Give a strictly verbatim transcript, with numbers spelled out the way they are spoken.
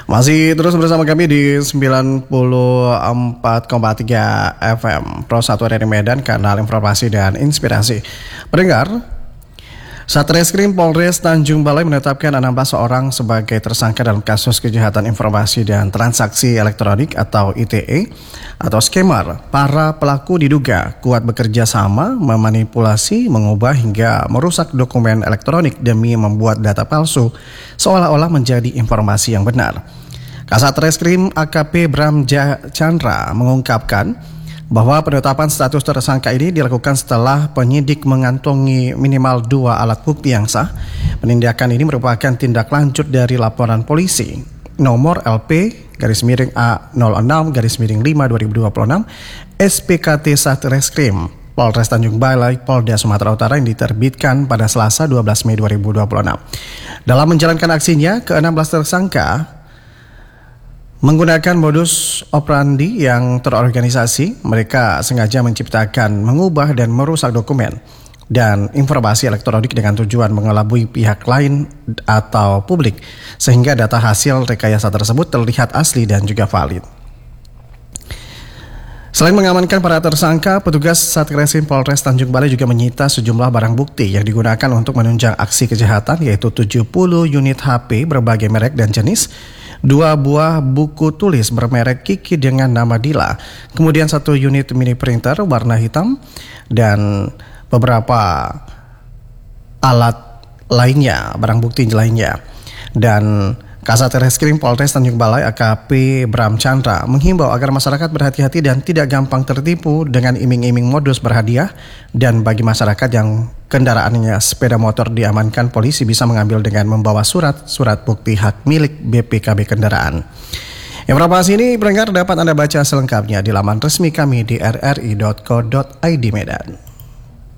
Masih terus bersama kami di sembilan puluh empat koma tiga F M Pro satu dari Medan, kanal informasi dan inspirasi. Pendengar, Satreskrim Polres Tanjung Balai menetapkan enam belas orang sebagai tersangka dalam kasus kejahatan informasi dan transaksi elektronik atau I T E atau scammer. Para pelaku diduga kuat bekerja sama, memanipulasi, mengubah hingga merusak dokumen elektronik demi membuat data palsu seolah-olah menjadi informasi yang benar. Kasat Reskrim A K P Bram Chandra mengungkapkan bahwa penetapan status tersangka ini dilakukan setelah penyidik mengantongi minimal dua alat bukti yang sah. Penindakan ini merupakan tindak lanjut dari laporan polisi nomor L P garis miring A nol enam garis miring lima dua ribu dua puluh enam S P K T Satreskrim Polres Tanjung Balai Polda Sumatera Utara yang diterbitkan pada Selasa dua belas Mei dua ribu dua puluh enam. Dalam menjalankan aksinya, ke enam belas tersangka menggunakan modus operandi yang terorganisasi. Mereka sengaja menciptakan, mengubah dan merusak dokumen dan informasi elektronik dengan tujuan mengelabui pihak lain atau publik sehingga data hasil rekayasa tersebut terlihat asli dan juga valid. Selain mengamankan para tersangka, petugas Satreskrim Polres Tanjung Balai juga menyita sejumlah barang bukti yang digunakan untuk menunjang aksi kejahatan, yaitu tujuh puluh unit H P berbagai merek dan jenis, dua buah buku tulis bermerek Kiki dengan nama Dila, kemudian satu unit mini printer warna hitam, dan beberapa alat lainnya, barang bukti lainnya. Dan Kasat Reskrim Polres Tanjung Balai A K P Bram Chandra menghimbau agar masyarakat berhati-hati dan tidak gampang tertipu dengan iming-iming modus berhadiah, dan bagi masyarakat yang kendaraannya sepeda motor diamankan, polisi bisa mengambil dengan membawa surat-surat bukti hak milik B P K B kendaraan. Informasi ini pendengar dapat Anda baca selengkapnya di laman resmi kami di r r i dot co dot i d Medan.